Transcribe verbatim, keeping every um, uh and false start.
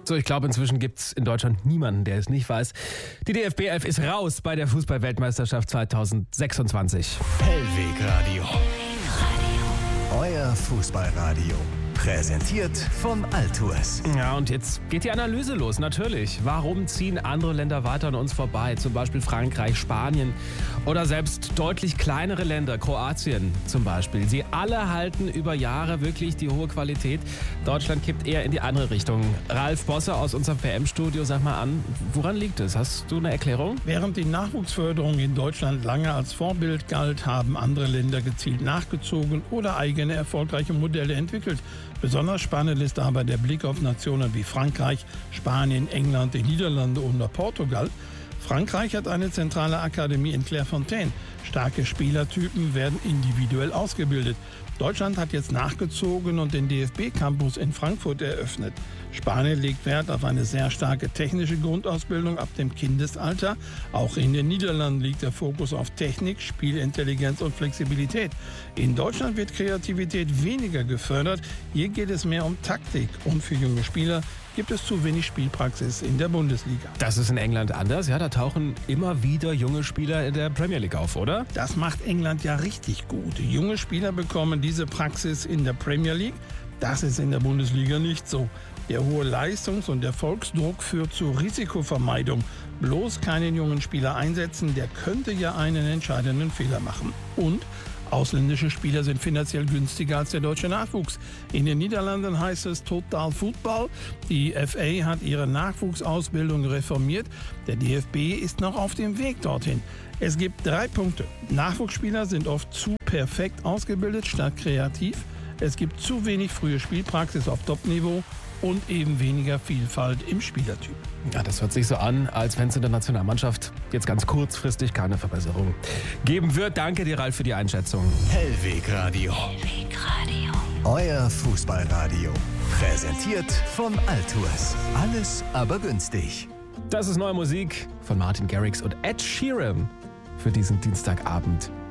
So, ich glaube, inzwischen gibt es in Deutschland niemanden, der es nicht weiß. Die D F B elf ist raus bei der Fußball-Weltmeisterschaft zwanzig sechsundzwanzig. Hellwegradio. Euer Fußballradio. Präsentiert von Altours. Ja, und jetzt geht die Analyse los, natürlich. Warum ziehen andere Länder weiter an uns vorbei? Zum Beispiel Frankreich, Spanien oder selbst deutlich kleinere Länder, Kroatien zum Beispiel. Sie alle halten über Jahre wirklich die hohe Qualität. Deutschland kippt eher in die andere Richtung. Ralf Bosse aus unserem P M-Studio, sag mal an, woran liegt es? Hast du eine Erklärung? Während die Nachwuchsförderung in Deutschland lange als Vorbild galt, haben andere Länder gezielt nachgezogen oder eigene erfolgreiche Modelle entwickelt. Besonders spannend ist aber der Blick auf Nationen wie Frankreich, Spanien, England, die Niederlande oder Portugal. Frankreich hat eine zentrale Akademie in Clairefontaine. Starke Spielertypen werden individuell ausgebildet. Deutschland hat jetzt nachgezogen und den D F B-Campus in Frankfurt eröffnet. Spanien legt Wert auf eine sehr starke technische Grundausbildung ab dem Kindesalter. Auch in den Niederlanden liegt der Fokus auf Technik, Spielintelligenz und Flexibilität. In Deutschland wird Kreativität weniger gefördert. Hier geht es mehr um Taktik. Und für junge Spieler gibt es zu wenig Spielpraxis in der Bundesliga. Das ist in England anders. Ja, da tauchen immer wieder junge Spieler in der Premier League auf, oder? Das macht England ja richtig gut. Junge Spieler bekommen diese Praxis in der Premier League. Das ist in der Bundesliga nicht so. Der hohe Leistungs- und Erfolgsdruck führt zur Risikovermeidung. Bloß keinen jungen Spieler einsetzen, der könnte ja einen entscheidenden Fehler machen. Und ausländische Spieler sind finanziell günstiger als der deutsche Nachwuchs. In den Niederlanden heißt es Total Football. Die F A hat ihre Nachwuchsausbildung reformiert. Der D F B ist noch auf dem Weg dorthin. Es gibt drei Punkte. Nachwuchsspieler sind oft zu perfekt ausgebildet statt kreativ. Es gibt zu wenig frühe Spielpraxis auf Top-Niveau und eben weniger Vielfalt im Spielertyp. Ja, das hört sich so an, als wenn es in der Nationalmannschaft jetzt ganz kurzfristig keine Verbesserung geben wird. Danke dir, Ralf, für die Einschätzung. Hellwegradio. Hellwegradio. Euer Fußballradio. Präsentiert von Altours. Alles aber günstig. Das ist neue Musik von Martin Garrix und Ed Sheeran für diesen Dienstagabend.